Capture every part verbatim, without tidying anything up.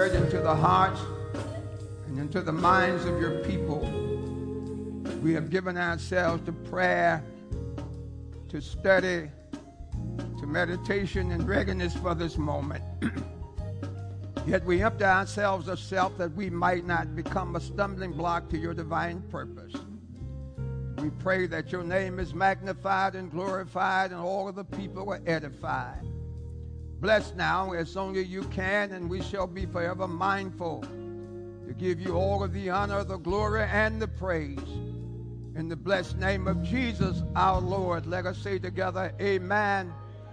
word into the hearts and into the minds of your people. We have given ourselves to prayer, to study, to meditation and readiness for this moment. Yet we empty ourselves of self that we might not become a stumbling block to your divine purpose. We pray that your name is magnified and glorified and all of the people are edified. Bless now as only you can, and we shall be forever mindful to give you all of the honor, the glory, and the praise. In the blessed name of Jesus, our Lord, let us say together, amen,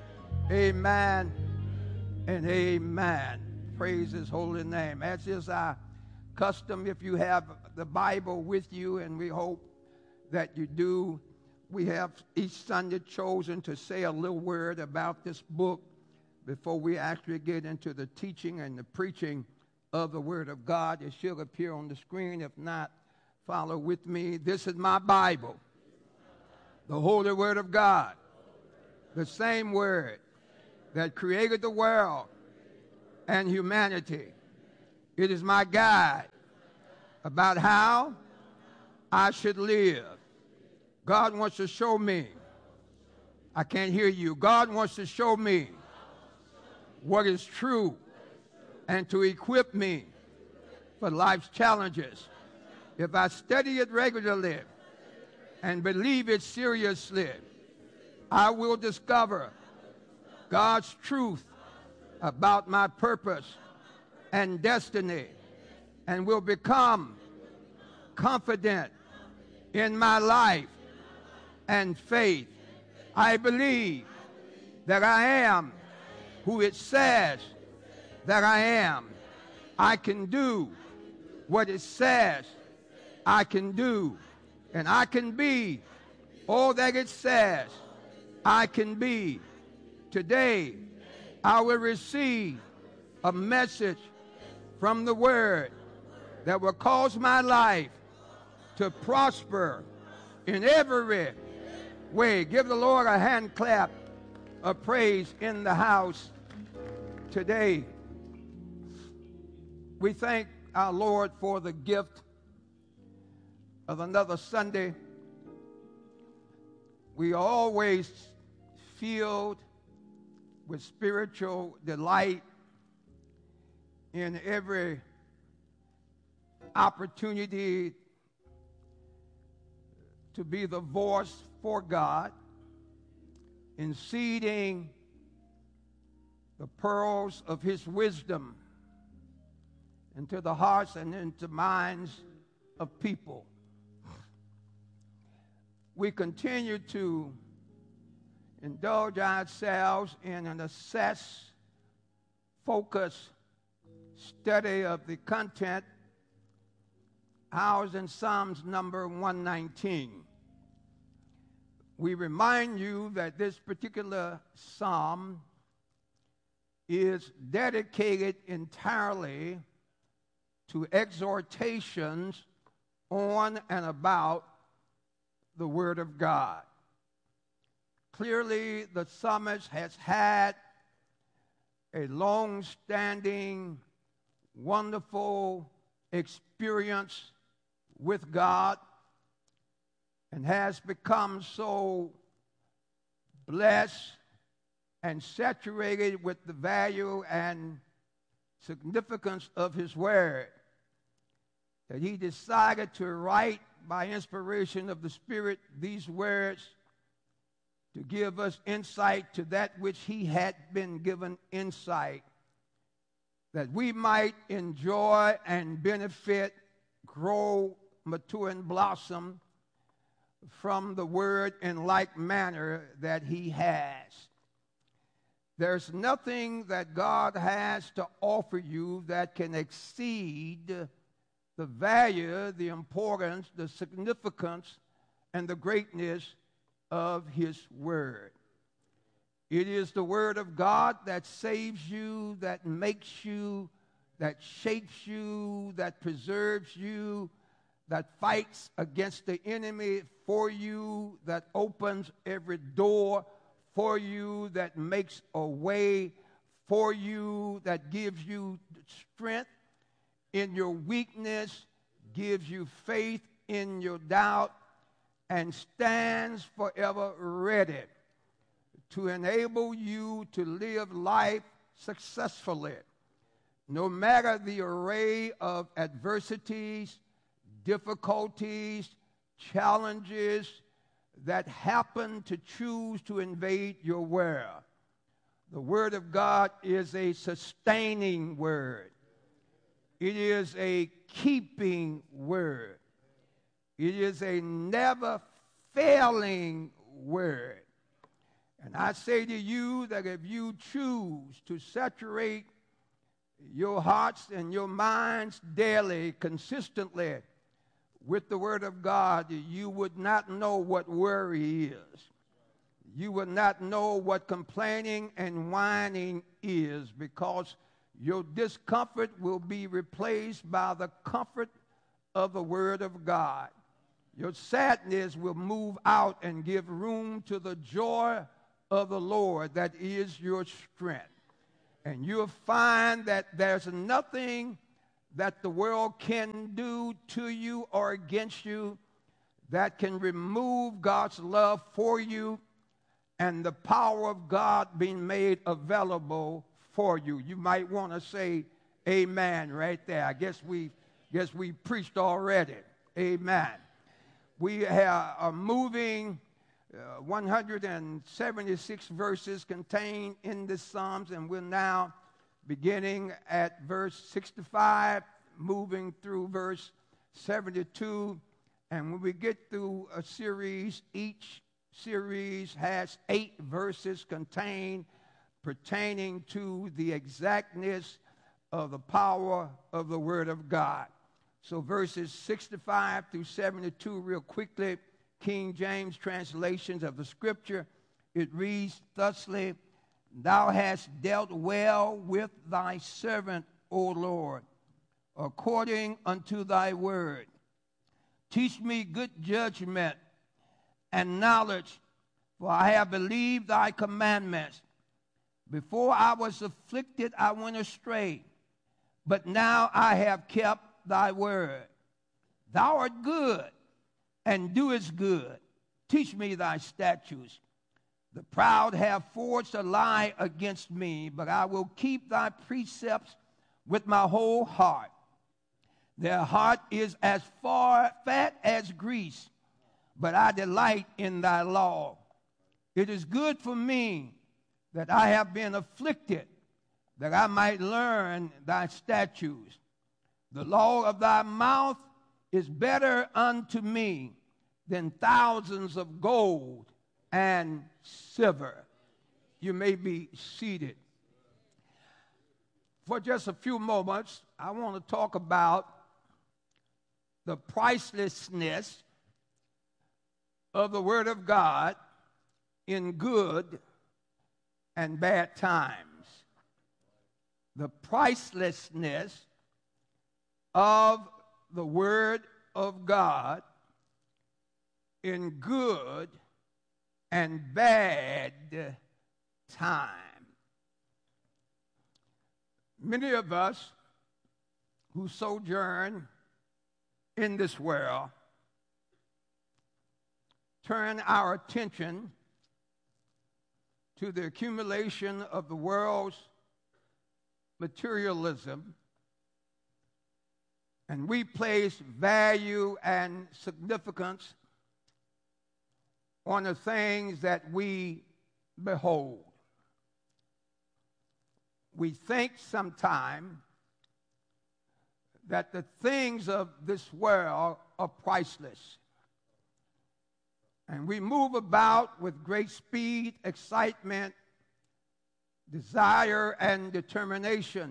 amen, and amen. Praise his holy name. As is our custom, if you have the Bible with you, and we hope that you do, we have each Sunday chosen to say a little word about this book before we actually get into the teaching and the preaching of the Word of God. It should appear on the screen. If not, follow with me. This is my Bible, the Holy Word of God, the same Word that created the world and humanity. It is my guide about how I should live. God wants to show me. I can't hear you. God wants to show me what is true and to equip me for life's challenges. If I study it regularly and believe it seriously, I will discover God's truth about my purpose and destiny and will become confident in my life and faith. I believe that I am who it says that I am. I can do what it says I can do, and I can be all that it says I can be. Today, I will receive a message from the Word that will cause my life to prosper in every way. Give the Lord a hand clap of praise in the house today. We thank our Lord for the gift of another Sunday. We are always filled with spiritual delight in every opportunity to be the voice for God in seeding the pearls of his wisdom into the hearts and into minds of people. We continue to indulge ourselves in an assess, focus, study of the content housed in Psalms number one nineteen. We remind you that this particular psalm is dedicated entirely to exhortations on and about the Word of God. Clearly, the psalmist has had a long-standing, wonderful experience with God and has become so blessed and saturated with the value and significance of his word that he decided to write by inspiration of the Spirit these words to give us insight to that which he had been given insight, that we might enjoy and benefit, grow, mature, and blossom from the word in like manner that he has. There's nothing that God has to offer you that can exceed the value, the importance, the significance, and the greatness of his word. It is the word of God that saves you, that makes you, that shapes you, that preserves you, that fights against the enemy for you, that opens every door for you, that makes a way for you, that gives you strength in your weakness, gives you faith in your doubt, and stands forever ready to enable you to live life successfully, no matter the array of adversities, difficulties, challenges that happen to choose to invade your world. The Word of God is a sustaining word. It is a keeping word. It is a never failing word. And I say to you that if you choose to saturate your hearts and your minds daily, consistently with the Word of God, you would not know what worry is. You would not know what complaining and whining is, because your discomfort will be replaced by the comfort of the Word of God. Your sadness will move out and give room to the joy of the Lord that is your strength. And you'll find that there's nothing that the world can do to you or against you that can remove God's love for you and the power of God being made available for you. You might want to say amen right there. I guess we guess we preached already. Amen. We have are moving uh, one hundred seventy-six verses contained in the Psalms, and we're now beginning at verse sixty-five, moving through verse seventy-two. And when we get through a series, each series has eight verses contained pertaining to the exactness of the power of the Word of God. So verses sixty-five through seventy-two, real quickly, King James translations of the Scripture, it reads thusly: Thou hast dealt well with thy servant, O Lord, according unto thy word. Teach me good judgment and knowledge, for I have believed thy commandments. Before I was afflicted, I went astray, but now I have kept thy word. Thou art good, and doest good. Teach me thy statutes. The proud have forged a lie against me, but I will keep thy precepts with my whole heart. Their heart is as far fat as grease, but I delight in thy law. It is good for me that I have been afflicted, that I might learn thy statutes. The law of thy mouth is better unto me than thousands of gold and silver. You may be seated. For just a few moments, I want to talk about the pricelessness of the Word of God in good and bad times. The pricelessness of the Word of God in good and bad time. Many of us who sojourn in this world turn our attention to the accumulation of the world's materialism, and we place value and significance on the things that we behold. We think sometimes that the things of this world are priceless. And we move about with great speed, excitement, desire, and determination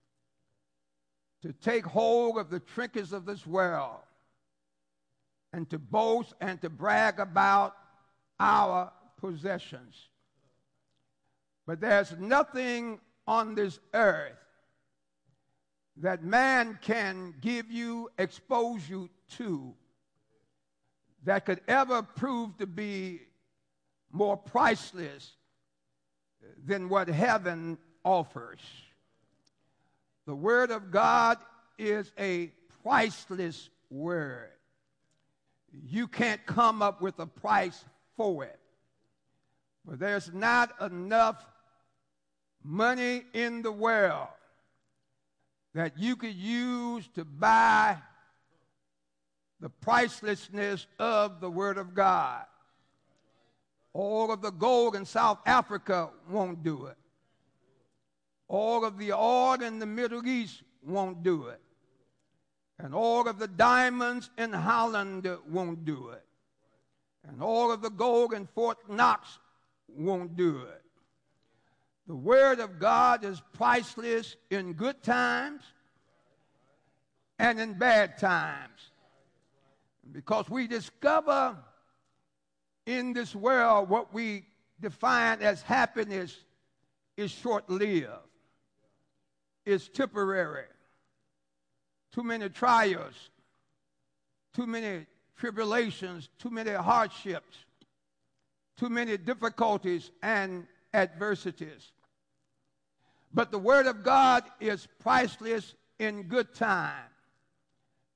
to take hold of the trinkets of this world and to boast and to brag about our possessions. But there's nothing on this earth that man can give you, expose you to, that could ever prove to be more priceless than what heaven offers. The Word of God is a priceless word. You can't come up with a price for it. But there's not enough money in the world that you could use to buy the pricelessness of the Word of God. All of the gold in South Africa won't do it. All of the oil in the Middle East won't do it. And all of the diamonds in Holland won't do it. And all of the gold in Fort Knox won't do it. The Word of God is priceless in good times and in bad times. Because we discover in this world what we define as happiness is short-lived. It's temporary. Too many trials, too many tribulations, too many hardships, too many difficulties and adversities. But the Word of God is priceless in good times.